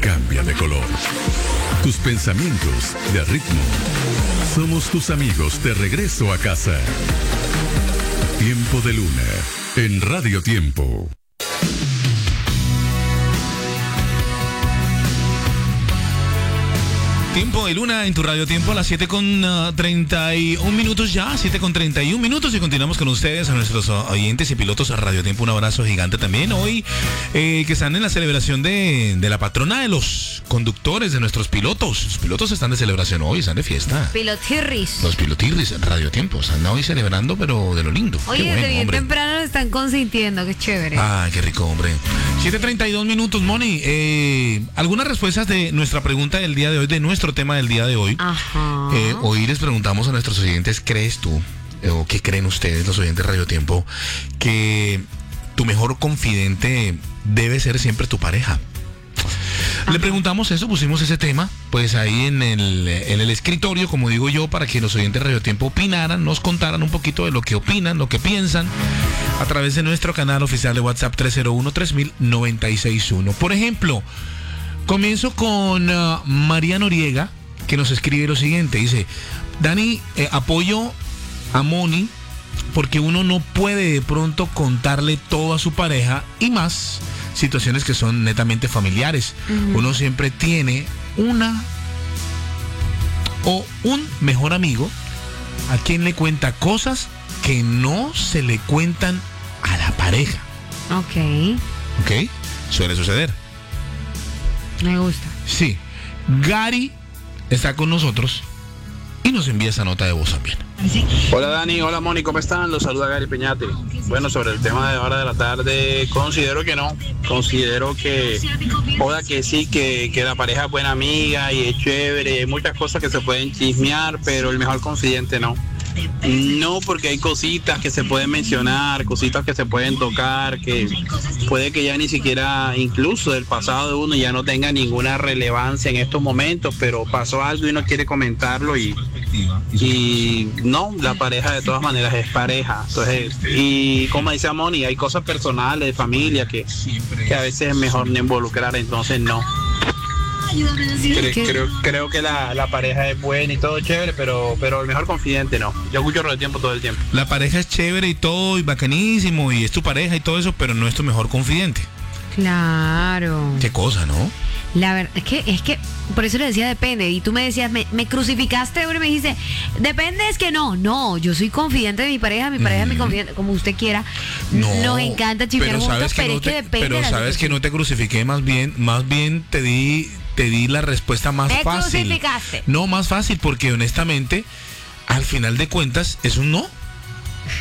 cambia de color. Tus pensamientos de ritmo. Somos tus amigos de regreso a casa. Tiempo de Luna en Radio Tiempo. Tiempo de Luna en tu Radio Tiempo a las 7:31 minutos ya, 7:31 minutos y continuamos con ustedes, a nuestros oyentes y pilotos a Radio Tiempo. Un abrazo gigante también hoy que están en la celebración de la patrona de los conductores, de nuestros pilotos. Los pilotos están de celebración hoy, están de fiesta. Pilotirris. Los pilotirris en Radio Tiempo están hoy celebrando, pero de lo lindo. Oye, qué bueno, desde bien hombre. temprano lo están consintiendo, qué chévere. Ah, qué rico, hombre. 7:32 minutos, Moni. Algunas respuestas de nuestra pregunta del día de hoy, de nuestro tema del día de hoy. Ajá. Hoy les preguntamos a nuestros oyentes, ¿crees tú, o qué creen ustedes, los oyentes de Radio Tiempo, que tu mejor confidente debe ser siempre tu pareja? Ajá. Le preguntamos eso, pusimos ese tema, pues ahí en el escritorio, como digo yo, para que los oyentes de Radio Tiempo opinaran, nos contaran un poquito de lo que opinan, lo que piensan, a través de nuestro canal oficial de WhatsApp 301-3000-961. Por ejemplo, comienzo con María Noriega, que nos escribe lo siguiente. Dice, Dani, apoyo a Moni porque uno no puede de pronto contarle todo a su pareja y más situaciones que son netamente familiares. Uh-huh. Uno siempre tiene una o un mejor amigo a quien le cuenta cosas que no se le cuentan a la pareja. Ok, ¿Ok? Suele suceder. me gusta. Sí. Gary está con nosotros y nos envía esa nota de voz también. Hola Dani, hola Moni, ¿cómo están? Los saluda Gary Peñate. Bueno, sobre el tema de hora de la tarde, considero que no. Considero que, joda que sí, que la pareja es buena amiga y es chévere. Hay muchas cosas que se pueden chismear, pero el mejor confidente no. No, porque hay cositas que se pueden mencionar, cositas que se pueden tocar, que puede que ya ni siquiera, incluso del pasado de uno, ya no tenga ninguna relevancia en estos momentos, pero pasó algo y uno quiere comentarlo y no, la pareja de todas maneras es pareja. Entonces, y como dice Moni, hay cosas personales, de familia, que a veces es mejor no involucrar, entonces no. Creo que la pareja es buena y todo chévere, pero el mejor confidente no. Yo escucho Radio Tiempo todo el tiempo. La pareja es chévere y todo, y bacanísimo, y es tu pareja y todo eso, pero no es tu mejor confidente. Claro. Qué cosa, ¿no? La verdad es que por eso le decía depende. Y tú me decías, me crucificaste ahora y me dijiste, depende, es que no, yo soy confidente de mi pareja es mi confidente, como usted quiera. No, nos encanta chismear juntos, pero es que depende. Pero sabes que no te crucifiqué, más bien te di la respuesta más me fácil. crucificaste. No, más fácil, porque honestamente, al final de cuentas, es un no.